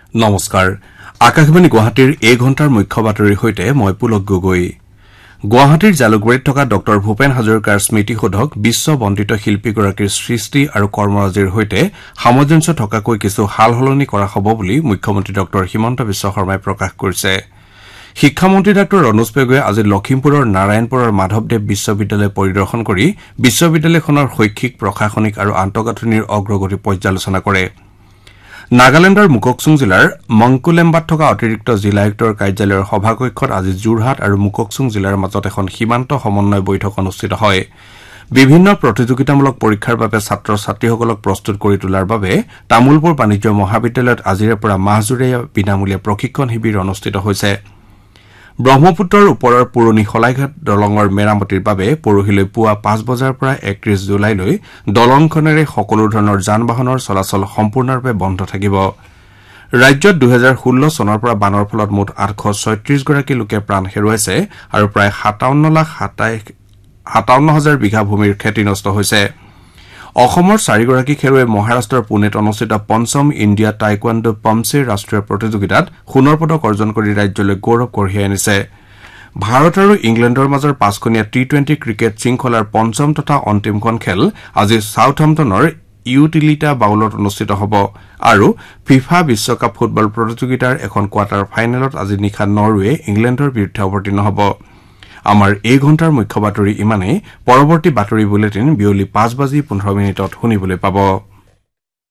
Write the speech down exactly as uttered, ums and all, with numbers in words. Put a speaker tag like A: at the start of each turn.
A: নমস্কাৰ আকাশবাণী গুৱাহাটীৰ এই ঘণ্টাৰ মুখ্য বাতৰিৰ সৈতে মই পুলক গগৈ গুৱাহাটীৰ জালুকবাৰীত থকা ডক্টৰ ভূপেন হাজৰিকাৰ স্মৃতিসৌধক বিশ্ব বন্দিত শিল্পীগৰাকীৰ সৃষ্টি আৰু কৰ্মৰাজিৰ সৈতে সামঞ্জস্য থকাকৈ কিছু হাল সলনি কৰা হ'ব বুলি মুখ্যমন্ত্ৰী ডক্টৰ হিমন্ত বিশ্ব শৰ্মাই প্ৰকাশ কৰিছে শিক্ষামন্ত্ৰী ডক্টৰ ৰণোজ পেগুৱে আজি লখিমপুৰৰ নাৰায়ণপুৰৰ মাধৱদেৱ বিশ্ববিদ্যালয় পৰিদৰ্শন কৰি বিশ্ববিদ্যালয়খনৰ শৈক্ষিক প্ৰশাসনিক আৰু আন্তঃগাঁথনিৰ অগ্ৰগতি পৰ্যালোচনা কৰে নাগালেণ্ডৰ মুককচুং জিলাৰ মংকুলেম্বাত থকা অতিৰিক্ত জিলা আয়ুক্তৰ কাৰ্যালয়ৰ সভাকক্ষত আজি যোৰহাট আৰু মুককচুং জিলাৰ মাজত এখন সীমান্ত সমন্বয় বৈঠক অনুষ্ঠিত হয় বিভিন্ন প্ৰতিযোগিতামূলক পৰীক্ষাৰ বাবে ছাত্ৰ ছাত্ৰীসকলক প্ৰস্তুত কৰি তোলাৰ বাবে তামুলপুৰ বাণিজ্য মহাবিদ্যালয়ত আজিৰে পৰা মাহজুৰীয়া বিনামূলীয়া প্ৰশিক্ষণ শিবিৰ অনুষ্ঠিত হৈছে ব্ৰহ্মপুত্ৰৰ ওপৰৰ পুৰণি শলাইঘাট দলঙৰ মেৰামতিৰ বাবে পৰহিলৈ পুৱা পাঁচ বজাৰ পৰা একত্ৰিশ জুলাইলৈ দলংখনেৰে সকলো ধৰণৰ যান বাহনৰ চলাচল সম্পূৰ্ণৰূপে বন্ধ থাকিব ৰাজ্যত দুই হাজাৰ ষোল্ল চনৰ পৰা বানৰ ফলত মুঠ আঠশ ছয়ত্ৰিশ গৰাকী লোকে প্ৰাণ হেৰুৱাইছে আৰু প্ৰায় সাতাৱন্ন লাখ সাতাৱন্ন হাজাৰ বিঘা ভূমিৰ ক্ষতিগ্ৰস্ত হৈছে অসমৰ চাৰিগৰাকী খেলুৱৈ মহাৰাষ্ট্ৰৰ পুনেত অনুষ্ঠিত পঞ্চম ইণ্ডিয়া টাইকোৱাণ্ডো পমছে ৰাষ্ট্ৰীয় প্ৰতিযোগিতাত সোণৰ পদক অৰ্জন কৰি ৰাজ্যলৈ গৌৰৱ কঢ়িয়াই আনিছে ভাৰত আৰু ইংলেণ্ডৰ মাজৰ পাঁচখনীয়া টি টুৱেণ্টি ক্ৰিকেট শৃংখলাৰ পঞ্চম তথা অন্তিমখন খেল আজি ছাউথহাম্পটনৰ ইউটিলিটা বাউলত অনুষ্ঠিত হ'ব আৰু ফিফা বিশ্বকাপ ফুটবল প্ৰতিযোগিতাৰ এখন কোৱাৰ্টাৰ ফাইনেলত আজি নিশা নৰৱে ইংলেণ্ডৰ বিৰুদ্ধে অৱতীৰ্ণ হ'ব আমাৰ এই ঘণ্টাৰ মুখ্য বাতৰি ইমানেই পৰৱৰ্তী বাতৰি বুলেটিন বিয়লি পাঁচ বাজি পোন্ধৰ মিনিটত শুনিবলৈ পাব